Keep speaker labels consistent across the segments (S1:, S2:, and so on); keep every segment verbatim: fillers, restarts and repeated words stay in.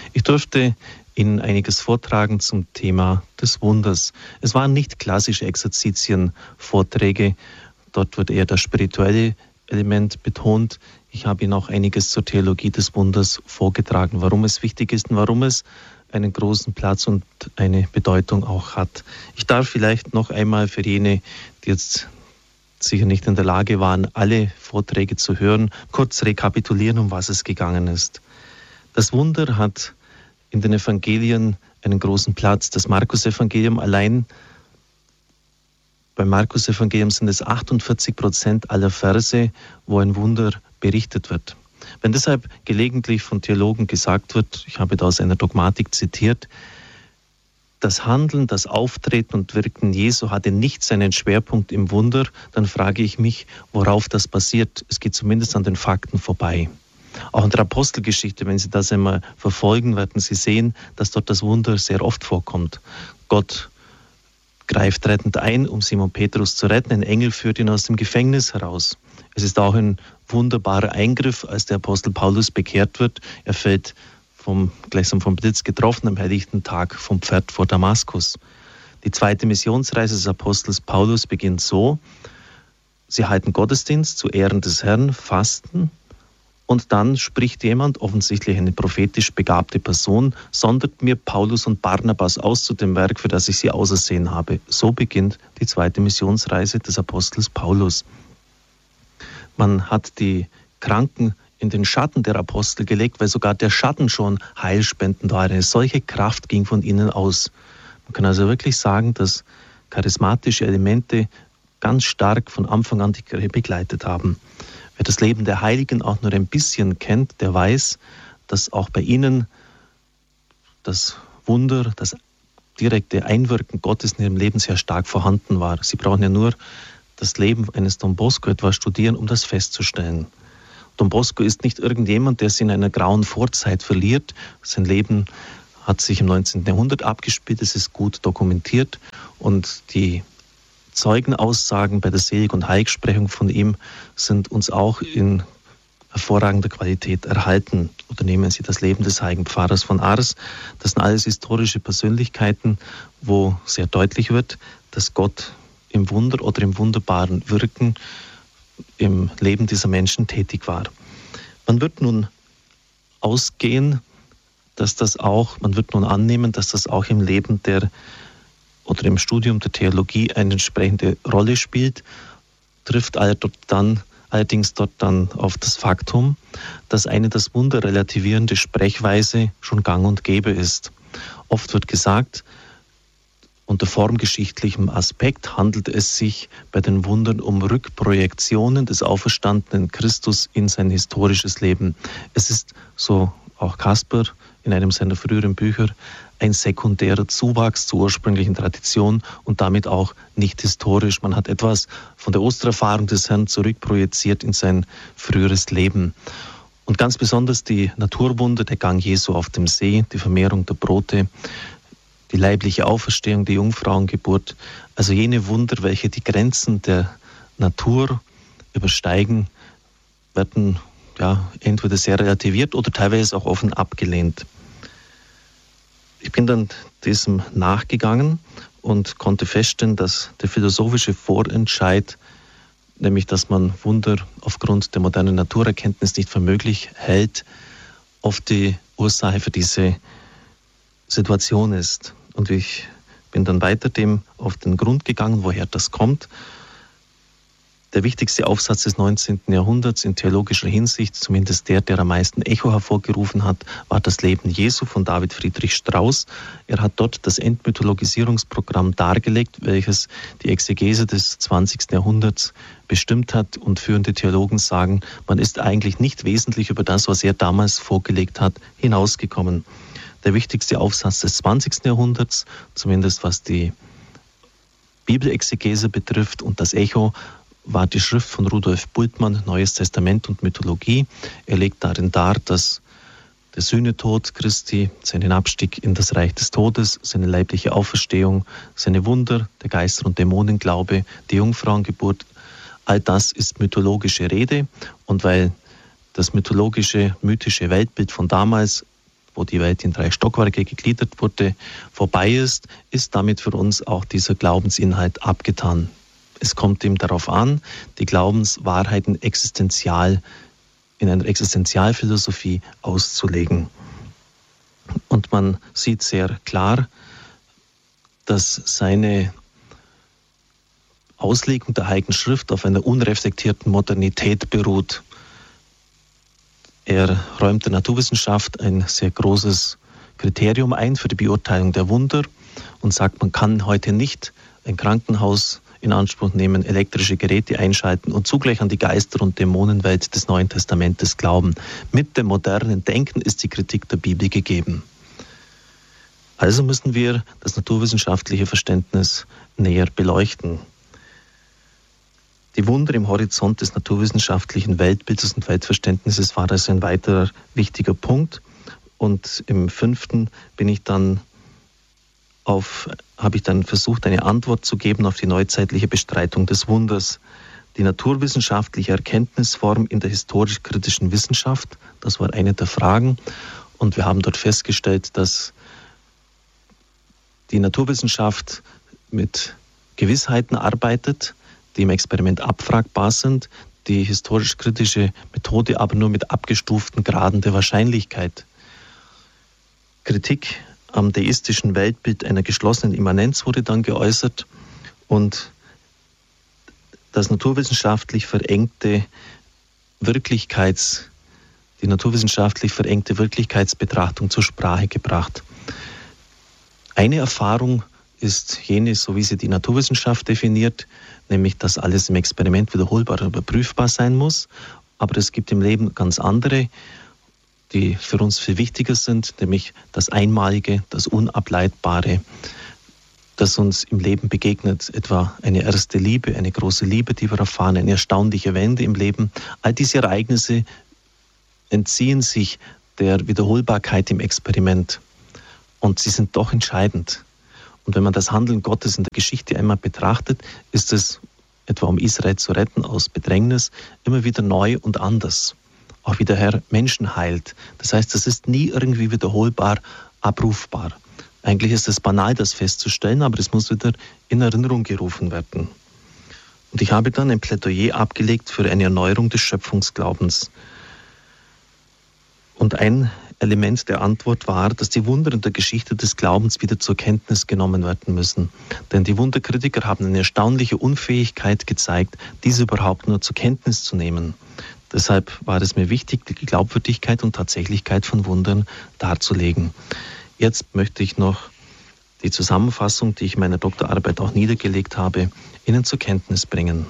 S1: Ich durfte Ihnen einiges vortragen zum Thema des Wunders. Es waren nicht klassische Exerzitien-Vorträge, dort wird eher das spirituelle Element betont. Ich habe Ihnen auch einiges zur Theologie des Wunders vorgetragen, warum es wichtig ist und warum es einen großen Platz und eine Bedeutung auch hat. Ich darf vielleicht noch einmal für jene, die jetzt sicher nicht in der Lage waren, alle Vorträge zu hören, kurz rekapitulieren, um was es gegangen ist. Das Wunder hat in den Evangelien einen großen Platz. Das Markus-Evangelium allein, beim Markus-Evangelium sind es achtundvierzig Prozent aller Verse, wo ein Wunder berichtet wird. Wenn deshalb gelegentlich von Theologen gesagt wird, ich habe da aus einer Dogmatik zitiert, das Handeln, das Auftreten und Wirken Jesu hatte nicht seinen Schwerpunkt im Wunder, dann frage ich mich, worauf das basiert. Es geht zumindest an den Fakten vorbei. Auch in der Apostelgeschichte, wenn Sie das einmal verfolgen, werden Sie sehen, dass dort das Wunder sehr oft vorkommt. Gott greift rettend ein, um Simon Petrus zu retten. Ein Engel führt ihn aus dem Gefängnis heraus. Es ist auch ein wunderbarer Eingriff, als der Apostel Paulus bekehrt wird. Er fällt vom, gleichsam vom Blitz getroffen am helllichten Tag vom Pferd vor Damaskus. Die zweite Missionsreise des Apostels Paulus beginnt so: Sie halten Gottesdienst zu Ehren des Herrn, fasten, und dann spricht jemand, offensichtlich eine prophetisch begabte Person, sondert mir Paulus und Barnabas aus zu dem Werk, für das ich sie ausersehen habe. So beginnt die zweite Missionsreise des Apostels Paulus. Man hat die Kranken in den Schatten der Apostel gelegt, weil sogar der Schatten schon heilspendend war. Eine solche Kraft ging von ihnen aus. Man kann also wirklich sagen, dass charismatische Elemente ganz stark von Anfang an die Kirche begleitet haben. Wer das Leben der Heiligen auch nur ein bisschen kennt, der weiß, dass auch bei ihnen das Wunder, das direkte Einwirken Gottes in ihrem Leben sehr stark vorhanden war. Sie brauchen ja nur das Leben eines Don Bosco etwas studieren, um das festzustellen. Don Bosco ist nicht irgendjemand, der sich in einer grauen Vorzeit verliert. Sein Leben hat sich im neunzehnten Jahrhundert abgespielt, es ist gut dokumentiert und die Zeugenaussagen bei der Selig- und Heiligsprechung von ihm sind uns auch in hervorragender Qualität erhalten. Oder nehmen Sie das Leben des heiligen Pfarrers von Ars. Das sind alles historische Persönlichkeiten, wo sehr deutlich wird, dass Gott im Wunder oder im wunderbaren Wirken im Leben dieser Menschen tätig war. Man wird nun ausgehen, dass das auch, man wird nun annehmen, dass das auch im Leben der oder im Studium der Theologie eine entsprechende Rolle spielt, trifft dann, allerdings dort dann auf das Faktum, dass eine das Wunder relativierende Sprechweise schon gang und gäbe ist. Oft wird gesagt, unter formgeschichtlichem Aspekt handelt es sich bei den Wundern um Rückprojektionen des auferstandenen Christus in sein historisches Leben. Es ist, so auch Kasper in einem seiner früheren Bücher, ein sekundärer Zuwachs zur ursprünglichen Tradition und damit auch nicht historisch. Man hat etwas von der Ostererfahrung des Herrn zurückprojiziert in sein früheres Leben. Und ganz besonders die Naturwunder, der Gang Jesu auf dem See, die Vermehrung der Brote, die leibliche Auferstehung, die Jungfrauengeburt, also jene Wunder, welche die Grenzen der Natur übersteigen, werden ja entweder sehr relativiert oder teilweise auch offen abgelehnt. Ich bin dann diesem nachgegangen und konnte feststellen, dass der philosophische Vorentscheid, nämlich dass man Wunder aufgrund der modernen Naturerkenntnis nicht für möglich hält, oft die Ursache für diese Situation ist. Und ich bin dann weiter dem auf den Grund gegangen, woher das kommt. Der wichtigste Aufsatz des neunzehnten Jahrhunderts in theologischer Hinsicht, zumindest der, der am meisten Echo hervorgerufen hat, war das Leben Jesu von David Friedrich Strauß. Er hat dort das Entmythologisierungsprogramm dargelegt, welches die Exegese des zwanzigsten Jahrhunderts bestimmt hat. Und führende Theologen sagen, man ist eigentlich nicht wesentlich über das, was er damals vorgelegt hat, hinausgekommen. Der wichtigste Aufsatz des zwanzigsten Jahrhunderts, zumindest was die Bibelexegese betrifft und das Echo, war die Schrift von Rudolf Bultmann, Neues Testament und Mythologie. Er legt darin dar, dass der Sühnetod Christi, seinen Abstieg in das Reich des Todes, seine leibliche Auferstehung, seine Wunder, der Geister- und Dämonenglaube, die Jungfrauengeburt, all das ist mythologische Rede. Und weil das mythologische, mythische Weltbild von damals wo die Welt in drei Stockwerke gegliedert wurde, vorbei ist, ist damit für uns auch dieser Glaubensinhalt abgetan. Es kommt ihm darauf an, die Glaubenswahrheiten existenzial, in einer Existenzialphilosophie auszulegen. Und man sieht sehr klar, dass seine Auslegung der Heiligen Schrift auf einer unreflektierten Modernität beruht. Er räumt der Naturwissenschaft ein sehr großes Kriterium ein für die Beurteilung der Wunder und sagt, man kann heute nicht ein Krankenhaus in Anspruch nehmen, elektrische Geräte einschalten und zugleich an die Geister- und Dämonenwelt des Neuen Testamentes glauben. Mit dem modernen Denken ist die Kritik der Bibel gegeben. Also müssen wir das naturwissenschaftliche Verständnis näher beleuchten. Die Wunder im Horizont des naturwissenschaftlichen Weltbildes und Weltverständnisses war also ein weiterer wichtiger Punkt. Und im fünften bin ich dann auf, habe ich dann versucht, eine Antwort zu geben auf die neuzeitliche Bestreitung des Wunders. Die naturwissenschaftliche Erkenntnisform in der historisch-kritischen Wissenschaft, das war eine der Fragen. Und wir haben dort festgestellt, dass die Naturwissenschaft mit Gewissheiten arbeitet, die im Experiment abfragbar sind, die historisch-kritische Methode aber nur mit abgestuften Graden der Wahrscheinlichkeit. Kritik am deistischen Weltbild einer geschlossenen Immanenz wurde dann geäußert und das naturwissenschaftlich verengte Wirklichkeits, die naturwissenschaftlich verengte Wirklichkeitsbetrachtung zur Sprache gebracht. Eine Erfahrung ist jene, so wie sie die Naturwissenschaft definiert, nämlich, dass alles im Experiment wiederholbar und überprüfbar sein muss. Aber es gibt im Leben ganz andere, die für uns viel wichtiger sind, nämlich das Einmalige, das Unableitbare, das uns im Leben begegnet, etwa eine erste Liebe, eine große Liebe, die wir erfahren, eine erstaunliche Wende im Leben. All diese Ereignisse entziehen sich der Wiederholbarkeit im Experiment und sie sind doch entscheidend. Und wenn man das Handeln Gottes in der Geschichte einmal betrachtet, ist es, etwa um Israel zu retten aus Bedrängnis, immer wieder neu und anders. Auch wie der Herr Menschen heilt. Das heißt, es ist nie irgendwie wiederholbar, abrufbar. Eigentlich ist es banal, das festzustellen, aber es muss wieder in Erinnerung gerufen werden. Und ich habe dann ein Plädoyer abgelegt für eine Erneuerung des Schöpfungsglaubens. Und ein Element der Antwort war, dass die Wunder in der Geschichte des Glaubens wieder zur Kenntnis genommen werden müssen. Denn die Wunderkritiker haben eine erstaunliche Unfähigkeit gezeigt, diese überhaupt nur zur Kenntnis zu nehmen. Deshalb war es mir wichtig, die Glaubwürdigkeit und Tatsächlichkeit von Wundern darzulegen. Jetzt möchte ich noch die Zusammenfassung, die ich in meiner Doktorarbeit auch niedergelegt habe, Ihnen zur Kenntnis bringen.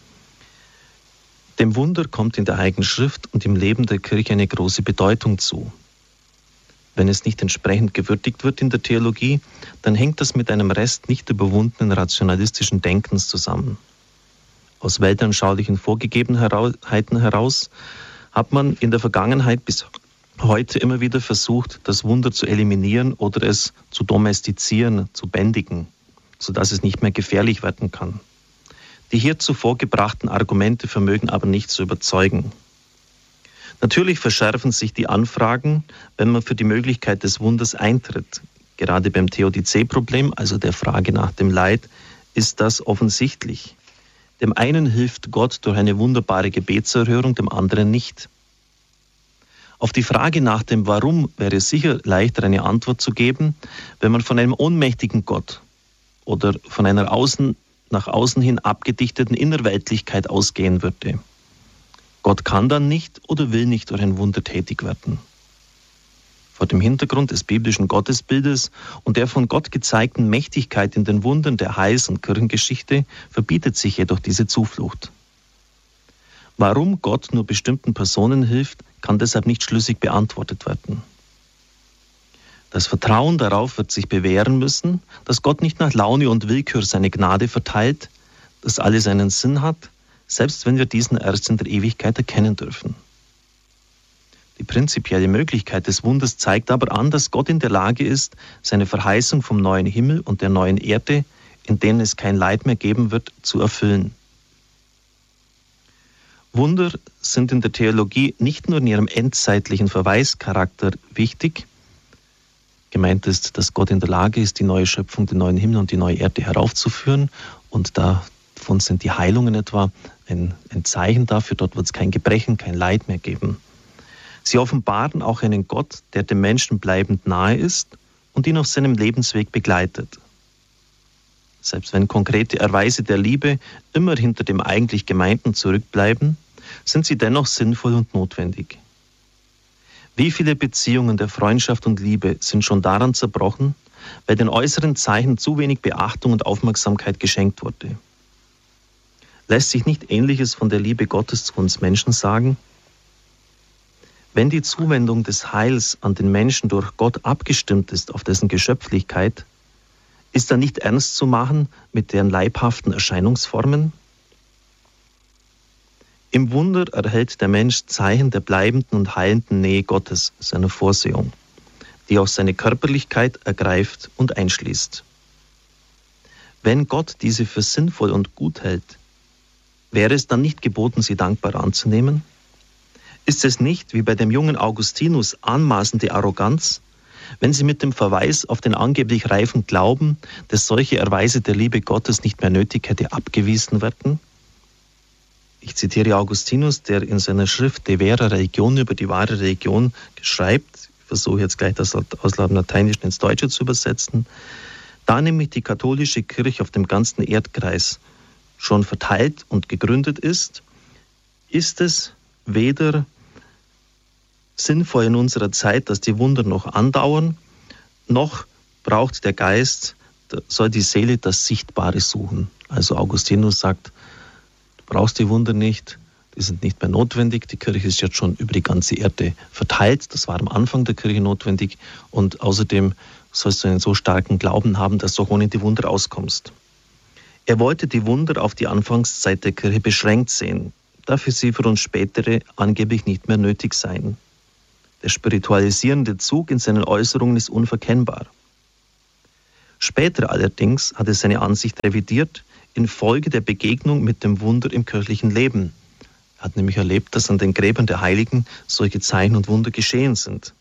S1: Dem Wunder kommt in der Heiligen Schrift und im Leben der Kirche eine große Bedeutung zu. Wenn es nicht entsprechend gewürdigt wird in der Theologie, dann hängt das mit einem Rest nicht überwundenen rationalistischen Denkens zusammen. Aus weltanschaulichen Vorgegebenheiten heraus hat man in der Vergangenheit bis heute immer wieder versucht, das Wunder zu eliminieren oder es zu domestizieren, zu bändigen, sodass es nicht mehr gefährlich werden kann. Die hierzu vorgebrachten Argumente vermögen aber nicht zu überzeugen. Natürlich verschärfen sich die Anfragen, wenn man für die Möglichkeit des Wunders eintritt. Gerade beim Theodizee-Problem, also der Frage nach dem Leid, ist das offensichtlich. Dem einen hilft Gott durch eine wunderbare Gebetserhörung, dem anderen nicht. Auf die Frage nach dem Warum wäre es sicher leichter, eine Antwort zu geben, wenn man von einem ohnmächtigen Gott oder von einer außen, nach außen hin abgedichteten Innerweltlichkeit ausgehen würde. Gott kann dann nicht oder will nicht durch ein Wunder tätig werden. Vor dem Hintergrund des biblischen Gottesbildes und der von Gott gezeigten Mächtigkeit in den Wundern der Heils- und Kirchengeschichte verbietet sich jedoch diese Zuflucht. Warum Gott nur bestimmten Personen hilft, kann deshalb nicht schlüssig beantwortet werden. Das Vertrauen darauf wird sich bewähren müssen, dass Gott nicht nach Laune und Willkür seine Gnade verteilt, dass alles einen Sinn hat, selbst wenn wir diesen erst in der Ewigkeit erkennen dürfen. Die prinzipielle Möglichkeit des Wunders zeigt aber an, dass Gott in der Lage ist, seine Verheißung vom neuen Himmel und der neuen Erde, in denen es kein Leid mehr geben wird, zu erfüllen. Wunder sind in der Theologie nicht nur in ihrem endzeitlichen Verweischarakter wichtig, Gemeint ist, dass Gott in der Lage ist, die neue Schöpfung, den neuen Himmel und die neue Erde heraufzuführen. Und davon sind die Heilungen etwa ein, ein Zeichen dafür. Dort wird es kein Gebrechen, kein Leid mehr geben. Sie offenbaren auch einen Gott, der dem Menschen bleibend nahe ist und ihn auf seinem Lebensweg begleitet. Selbst wenn konkrete Erweise der Liebe immer hinter dem eigentlich Gemeinten zurückbleiben, sind sie dennoch sinnvoll und notwendig. Wie viele Beziehungen der Freundschaft und Liebe sind schon daran zerbrochen, weil den äußeren Zeichen zu wenig Beachtung und Aufmerksamkeit geschenkt wurde? Lässt sich nicht Ähnliches von der Liebe Gottes zu uns Menschen sagen? Wenn die Zuwendung des Heils an den Menschen durch Gott abgestimmt ist auf dessen Geschöpflichkeit, ist dann nicht ernst zu machen mit deren leibhaften Erscheinungsformen? Im Wunder erhält der Mensch Zeichen der bleibenden und heilenden Nähe Gottes, seiner Vorsehung, die auch seine Körperlichkeit ergreift und einschließt. Wenn Gott diese für sinnvoll und gut hält, wäre es dann nicht geboten, sie dankbar anzunehmen? Ist es nicht, wie bei dem jungen Augustinus, anmaßende Arroganz, wenn sie mit dem Verweis auf den angeblich reifen Glauben, dass solche Erweise der Liebe Gottes nicht mehr nötig hätte, abgewiesen werden? Ich zitiere Augustinus, der in seiner Schrift De vera Religione über die wahre Religion schreibt, ich versuche jetzt gleich das aus dem Lateinischen ins Deutsche zu übersetzen, da nämlich die katholische Kirche auf dem ganzen Erdkreis schon verteilt und gegründet ist, ist es weder sinnvoll in unserer Zeit, dass die Wunder noch andauern, noch braucht der Geist, soll die Seele das Sichtbare suchen. Also Augustinus sagt, du brauchst die Wunder nicht, die sind nicht mehr notwendig, die Kirche ist jetzt schon über die ganze Erde verteilt, das war am Anfang der Kirche notwendig und außerdem sollst du einen so starken Glauben haben, dass du auch ohne die Wunder auskommst. Er wollte die Wunder auf die Anfangszeit der Kirche beschränkt sehen, dafür sie für uns spätere angeblich nicht mehr nötig seien. Der spiritualisierende Zug in seinen Äußerungen ist unverkennbar. Später allerdings hat er seine Ansicht revidiert, infolge der Begegnung mit dem Wunder im kirchlichen Leben. Er hat nämlich erlebt, dass an den Gräbern der Heiligen solche Zeichen und Wunder geschehen sind.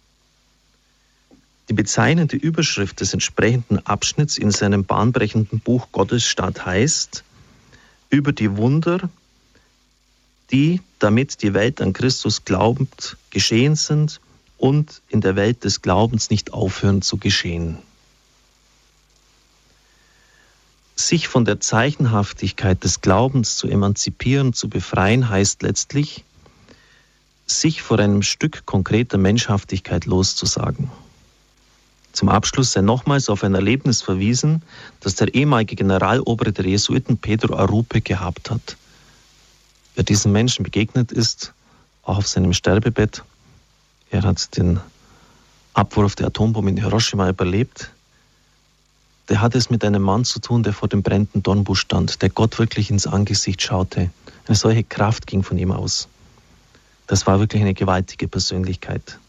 S1: Die bezeichnende Überschrift des entsprechenden Abschnitts in seinem bahnbrechenden Buch Gottesstaat heißt: Über die Wunder, die, damit die Welt an Christus glaubend, geschehen sind und in der Welt des Glaubens nicht aufhören zu geschehen. Sich von der Zeichenhaftigkeit des Glaubens zu emanzipieren, zu befreien, heißt letztlich, sich vor einem Stück konkreter Menschhaftigkeit loszusagen. Zum Abschluss sei nochmals auf ein Erlebnis verwiesen, das der ehemalige Generalobere der Jesuiten Pedro Arrupe gehabt hat. Wer diesem Menschen begegnet ist, auch auf seinem Sterbebett, er hat den Abwurf der Atombombe in Hiroshima überlebt, der hat es mit einem Mann zu tun, der vor dem brennenden Dornbusch stand, der Gott wirklich ins Angesicht schaute. Eine solche Kraft ging von ihm aus. Das war wirklich eine gewaltige Persönlichkeit.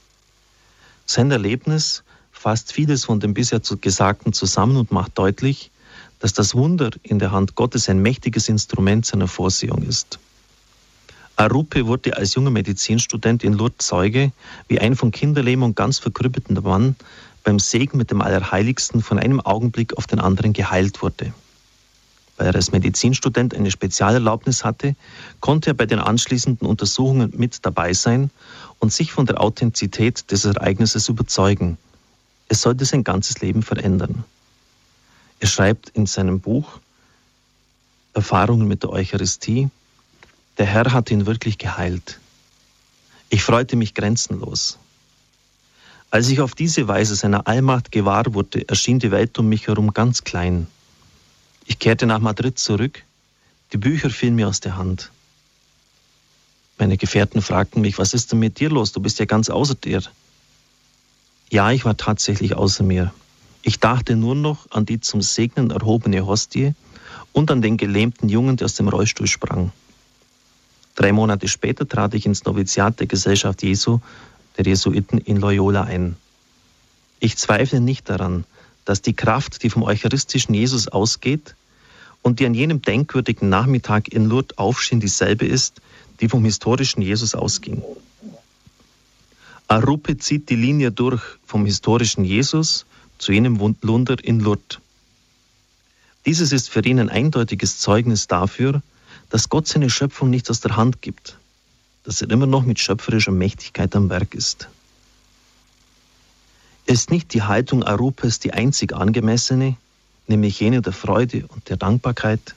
S1: Sein Erlebnis fasst vieles von dem bisher Gesagten zusammen und macht deutlich, dass das Wunder in der Hand Gottes ein mächtiges Instrument seiner Vorsehung ist. Arrupe wurde als junger Medizinstudent in Lourdes Zeuge, wie ein von Kinderlähmung ganz verkrüppelter Mann beim Segen mit dem Allerheiligsten von einem Augenblick auf den anderen geheilt wurde. Weil er als Medizinstudent eine Spezialerlaubnis hatte, konnte er bei den anschließenden Untersuchungen mit dabei sein und sich von der Authentizität des Ereignisses überzeugen. Es sollte sein ganzes Leben verändern. Er schreibt in seinem Buch Erfahrungen mit der Eucharistie: Der Herr hat ihn wirklich geheilt. Ich freute mich grenzenlos. Als ich auf diese Weise seiner Allmacht gewahr wurde, erschien die Welt um mich herum ganz klein. Ich kehrte nach Madrid zurück, die Bücher fielen mir aus der Hand. Meine Gefährten fragten mich, was ist denn mit dir los? Du bist ja ganz außer dir. Ja, ich war tatsächlich außer mir. Ich dachte nur noch an die zum Segnen erhobene Hostie und an den gelähmten Jungen, der aus dem Rollstuhl sprang. Drei Monate später trat ich ins Noviziat der Gesellschaft Jesu, der Jesuiten in Loyola, ein. Ich zweifle nicht daran, dass die Kraft, die vom eucharistischen Jesus ausgeht und die an jenem denkwürdigen Nachmittag in Lourdes aufschien, dieselbe ist, die vom historischen Jesus ausging. Arupe zieht die Linie durch vom historischen Jesus zu jenem Wunder in Lourdes. Dieses ist für ihn ein eindeutiges Zeugnis dafür, dass Gott seine Schöpfung nicht aus der Hand gibt, dass er immer noch mit schöpferischer Mächtigkeit am Werk ist. Ist nicht die Haltung Arupes die einzig angemessene, nämlich jene der Freude und der Dankbarkeit?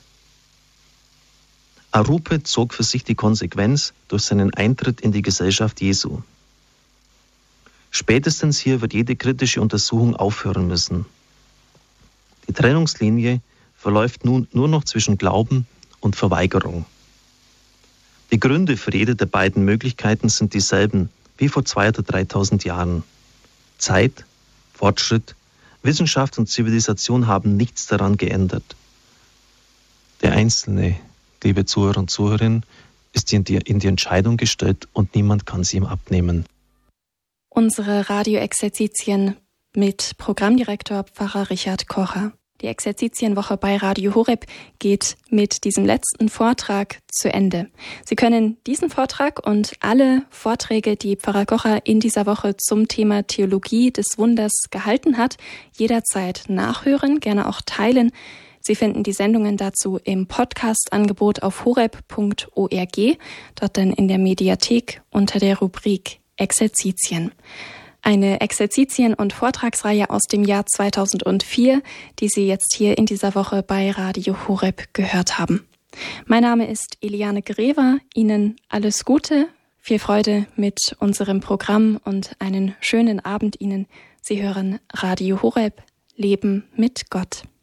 S1: Arupe zog für sich die Konsequenz durch seinen Eintritt in die Gesellschaft Jesu. Spätestens hier wird jede kritische Untersuchung aufhören müssen. Die Trennungslinie verläuft nun nur noch zwischen Glauben und Verweigerung. Die Gründe für jede der beiden Möglichkeiten sind dieselben wie vor zweitausend oder dreitausend Jahren. Zeit, Fortschritt, Wissenschaft und Zivilisation haben nichts daran geändert. Der Einzelne, liebe Zuhörer und Zuhörerinnen, ist in die, in die Entscheidung gestellt und niemand kann sie ihm abnehmen.
S2: Unsere Radioexerzitien mit Programmdirektor Pfarrer Richard Kocher. Die Exerzitienwoche bei Radio Horeb geht mit diesem letzten Vortrag zu Ende. Sie können diesen Vortrag und alle Vorträge, die Pfarrer Kocher in dieser Woche zum Thema Theologie des Wunders gehalten hat, jederzeit nachhören, gerne auch teilen. Sie finden die Sendungen dazu im Podcast-Angebot auf horeb punkt org, dort dann in der Mediathek unter der Rubrik Exerzitien. Eine Exerzitien- und Vortragsreihe aus dem Jahr zweitausendvier, die Sie jetzt hier in dieser Woche bei Radio Horeb gehört haben. Mein Name ist Eliane Grever. Ihnen alles Gute, viel Freude mit unserem Programm und einen schönen Abend Ihnen. Sie hören Radio Horeb, Leben mit Gott.